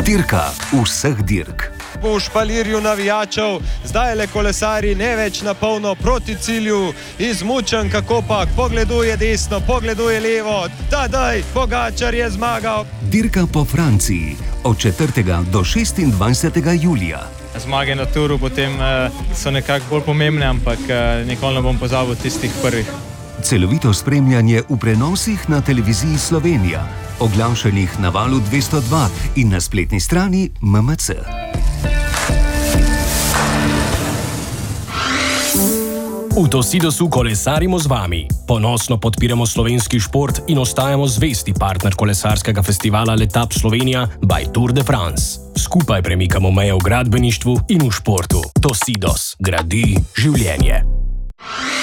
Dirka vseh dirk. V špalirju navijačev, zdaj le kolesari ne več na polno proti cilju, izmučen kakopak, pogleduje desno, pogleduje levo, tadaj, Pogačar je zmagal. Dirka po Franciji od 4. do 26. julija. Zmage na turu potem so nekako bolj pomembne, ampak nikoli ne bom pozabil tistih prvih. Celovito spremljanje v prenosih na televiziji Slovenija, oglašenih na Valu 202 in na spletni strani MMC. V Tosidosu kolesarimo z vami. Ponosno podpiramo slovenski šport in ostajamo zvesti partner kolesarskega festivala Letap Slovenija by Tour de France. Skupaj premikamo meje v gradbeništvu in v športu. Tosidos gradi življenje.